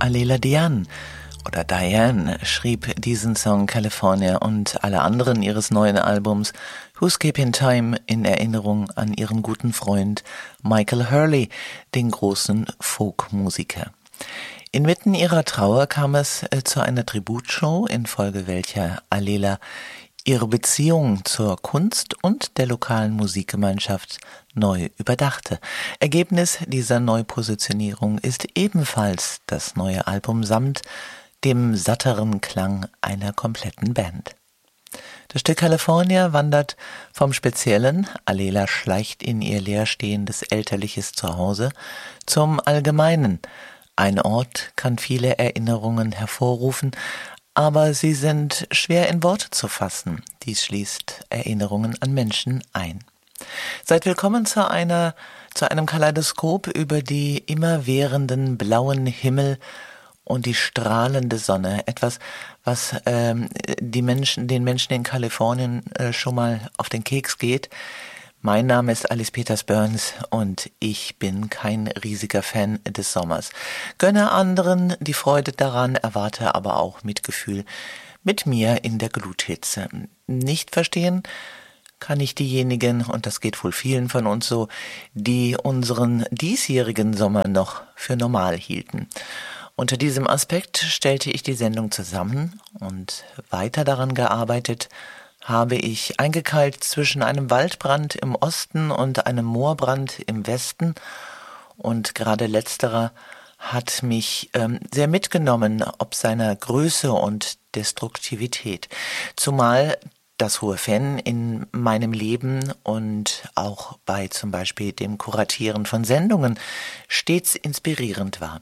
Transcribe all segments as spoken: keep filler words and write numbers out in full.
Alela Diane oder Diane schrieb diesen Song California und alle anderen ihres neuen Albums Who's Keeping Time in Erinnerung an ihren guten Freund Michael Hurley, den großen Folkmusiker. Inmitten ihrer Trauer kam es äh, zu einer Tributshow, infolge welcher Alela ihre Beziehung zur Kunst und der lokalen Musikgemeinschaft neu überdachte. Ergebnis dieser Neupositionierung ist ebenfalls das neue Album samt dem satteren Klang einer kompletten Band. Das Stück California wandert vom Speziellen, Alela schleicht in ihr leerstehendes elterliches Zuhause, zum Allgemeinen. Ein Ort kann viele Erinnerungen hervorrufen, aber sie sind schwer in Worte zu fassen. Dies schließt Erinnerungen an Menschen ein. Seid willkommen zu einer, zu einem Kaleidoskop über die immerwährenden blauen Himmel und die strahlende Sonne. Etwas, was ähm, die Menschen, den Menschen in Kalifornien äh, schon mal auf den Keks geht. Mein Name ist Alice Peters Burns und ich bin kein riesiger Fan des Sommers. Gönne anderen die Freude daran, erwarte aber auch Mitgefühl mit mir in der Gluthitze. Nicht verstehen kann ich diejenigen, und das geht wohl vielen von uns so, die unseren diesjährigen Sommer noch für normal hielten. Unter diesem Aspekt stellte ich die Sendung zusammen und weiter daran gearbeitet, habe ich eingekeilt zwischen einem Waldbrand im Osten und einem Moorbrand im Westen, und gerade letzterer hat mich ähm, sehr mitgenommen, ob seiner Größe und Destruktivität. Zumal das hohe Fan in meinem Leben und auch bei zum Beispiel dem Kuratieren von Sendungen stets inspirierend war.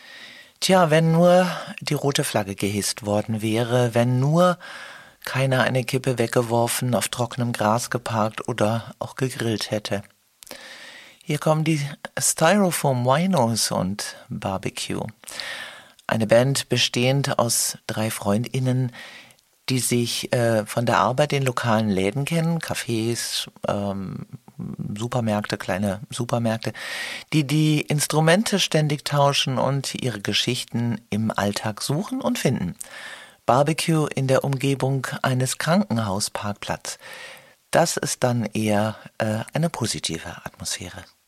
Tja, wenn nur die rote Flagge gehisst worden wäre, wenn nur keiner eine Kippe weggeworfen, auf trockenem Gras geparkt oder auch gegrillt hätte. Hier kommen die Styrofoam Winos und Barbecue. Eine Band bestehend aus drei FreundInnen, die sich äh, von der Arbeit in lokalen Läden kennen, Cafés, ähm, Supermärkte, kleine Supermärkte, die die Instrumente ständig tauschen und ihre Geschichten im Alltag suchen und finden. Barbecue in der Umgebung eines Krankenhausparkplatzes. Das ist dann eher äh, eine positive Atmosphäre.